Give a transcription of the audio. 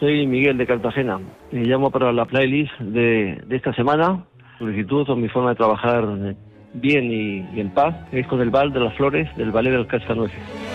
Soy Miguel de Cartagena. Me llamo para la playlist de esta semana. Solicitud o mi forma de trabajar bien y en paz es con el Val de las Flores del Ballet del Cascanueces.